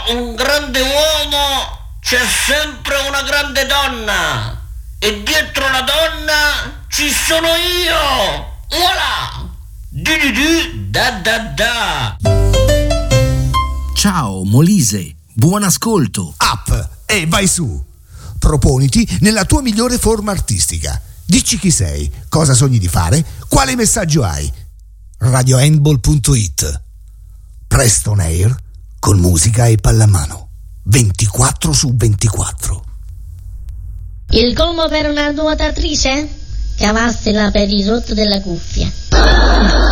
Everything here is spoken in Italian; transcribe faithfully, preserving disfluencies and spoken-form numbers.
un grande uomo c'è sempre una grande donna e dietro la donna ci sono io. Voilà! Di di di da da da. Ciao Molise, buon ascolto. Up e vai su. Proponiti nella tua migliore forma artistica. Dici chi sei, cosa sogni di fare, quale messaggio hai. radio handball punto it. Presto on air con musica e pallamano. ventiquattro su ventiquattro. Il colmo per una nuotatrice? Cavarsela per il rotto della cuffia.